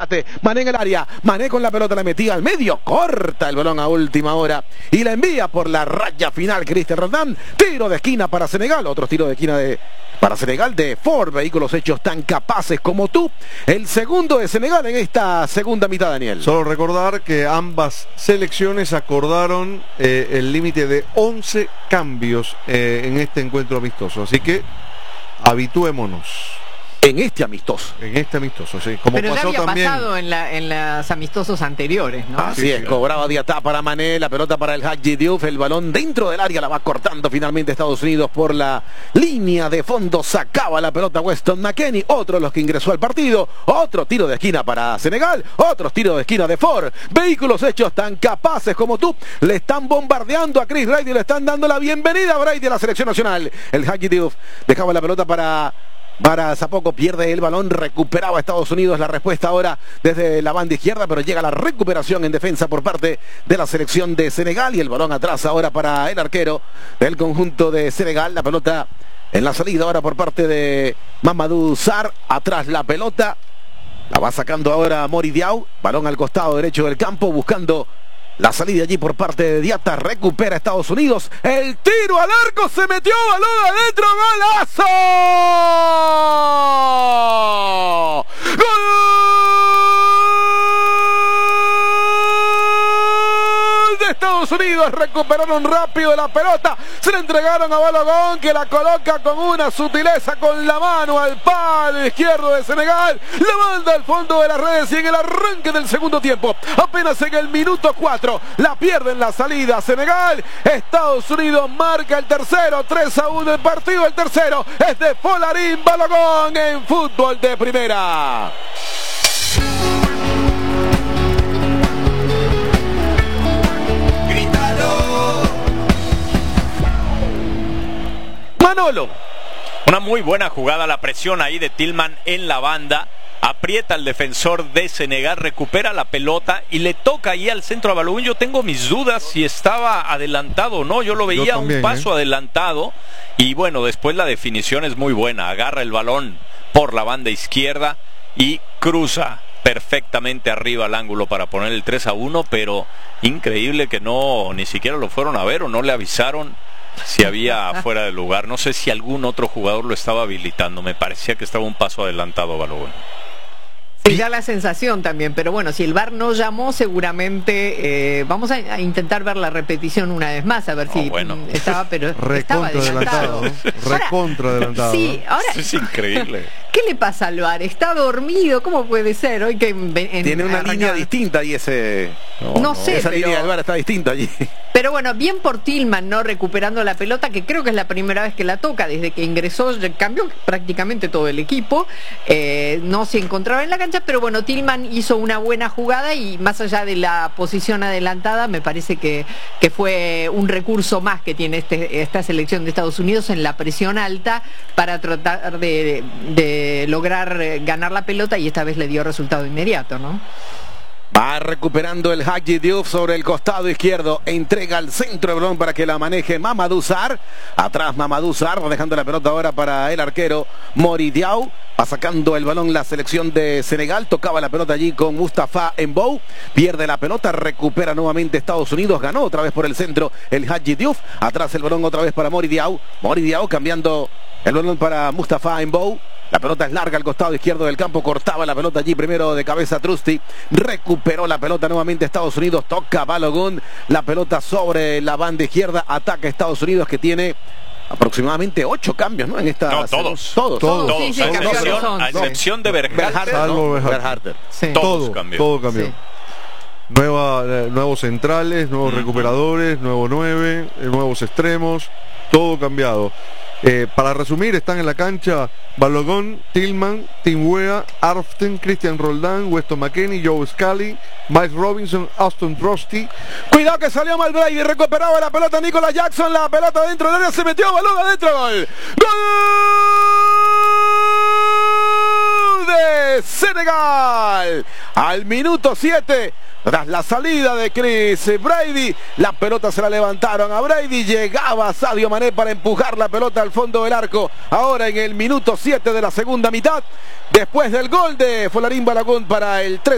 empate. Mané en el área, Mané con la pelota, la metía al medio, corta el balón a última hora y la envía por la raya final Cristian Roldán. Tiro de esquina para Senegal, otro tiro de esquina para Senegal de Ford, vehículos hechos tan capaces como tú. El segundo de Senegal en esta segunda mitad, Daniel. Solo recordar que ambas selecciones acordaron el límite de 11 cambios en este encuentro amistoso, así que habituémonos. En este amistoso. Sí. Como pero pasó ya había también pasado en los amistosos anteriores, ¿no? Así es, cobraba Diatá para Mané, la pelota para el Hadji Diouf, el balón dentro del área, la va cortando finalmente Estados Unidos por la línea de fondo, sacaba la pelota Weston McKennie, otro de los que ingresó al partido, otro tiro de esquina para Senegal, otro tiro de esquina de Ford, vehículos hechos tan capaces como tú, le están bombardeando a Chris Brady, le están dando la bienvenida a Brady a la selección nacional. El Hadji Diouf dejaba la pelota para Zapoco, pierde el balón, recuperaba Estados Unidos, la respuesta ahora desde la banda izquierda, pero llega la recuperación en defensa por parte de la selección de Senegal y el balón atrás ahora para el arquero del conjunto de Senegal, la pelota en la salida ahora por parte de Mamadou Sarr, atrás la pelota, la va sacando ahora Mori Diaw, balón al costado derecho del campo buscando la salida allí por parte de Diatá, recupera Estados Unidos, el tiro al arco, se metió, balón adentro, ¡golazo! ¡Gol de Estados Unidos! Recuperaron rápido la pelota, se la entregaron a Balogun, que la coloca con una sutileza con la mano al palo izquierdo de Senegal, la manda al fondo de las redes y en el arranque del segundo tiempo, apenas en el minuto 4, la pierde en la salida Senegal. Estados Unidos marca el tercero, 3-1 el partido, el tercero es de Folarin Balogun en fútbol de primera. Manolo. Una muy buena jugada, la presión ahí de Tillman en la banda. Aprieta al defensor de Senegal, recupera la pelota y le toca ahí al centro a Balogun. Yo tengo mis dudas si estaba adelantado o no, yo lo veía también, un paso adelantado. Y bueno, después la definición es muy buena, agarra el balón por la banda izquierda y cruza perfectamente arriba al ángulo para poner el 3-1, pero increíble que no, ni siquiera lo fueron a ver o no le avisaron si había fuera de lugar. No sé si algún otro jugador lo estaba habilitando, me parecía que estaba un paso adelantado Balogun. Sí, da la sensación también, pero bueno, si el VAR no llamó, seguramente vamos a intentar ver la repetición una vez más, a ver si estaba, pero estaba adelantado. Recontra adelantado. Sí, ahora es increíble. ¿Qué le pasa al VAR? ¿Está dormido? ¿Cómo puede ser? Hoy que tiene una línea distinta y ese... No sé, esa línea del VAR está distinta allí. Pero bueno, bien por Tillman, ¿no? Recuperando la pelota, que creo que es la primera vez que la toca, desde que ingresó, cambió prácticamente todo el equipo, no se encontraba en la cancha, pero bueno, Tillman hizo una buena jugada y más allá de la posición adelantada, me parece que fue un recurso más que tiene esta selección de Estados Unidos en la presión alta para tratar de lograr ganar la pelota y esta vez le dio resultado inmediato, ¿no? Va recuperando el Hadji Diouf sobre el costado izquierdo, entrega al centro de balón para que la maneje Mamadou Sarr, atrás Mamadou Sarr, dejando la pelota ahora para el arquero Mori Diaw, va sacando el balón la selección de Senegal, tocaba la pelota allí con Moustapha Mbou, pierde la pelota, recupera nuevamente Estados Unidos, ganó otra vez por el centro el Hadji Diouf, atrás el balón otra vez para Mori Diaw cambiando el balón para Moustapha Mbou. La pelota es larga al costado izquierdo del campo, cortaba la pelota allí primero de cabeza Trusty, recuperó la pelota nuevamente Estados Unidos, toca Balogun, la pelota sobre la banda izquierda, ataca Estados Unidos que tiene aproximadamente 8 cambios, ¿no? En esta... No, todos. Sí, sí, a excepción de Berhalter. Sí. Todo cambió. Sí. Nuevos centrales, nuevos recuperadores, nuevos 9, nuevos extremos, todo cambiado. Para resumir, están en la cancha Balogun, Tillman, Tim Weah, Arften, Cristian Roldán, Weston McKennie, Joe Scally, Mike Robinson, Aston Trusty. Cuidado que salió mal Brady, recuperaba la pelota Nicolas Jackson, la pelota dentro del área, se metió, balón adentro, gol. ¡Gol de Senegal! Al minuto 7. Tras la salida de Chris Brady, la pelota se la levantaron a Brady, llegaba Sadio Mané para empujar la pelota al fondo del arco, ahora en el minuto 7 de la segunda mitad, después del gol de Folarin Balogun para el 3.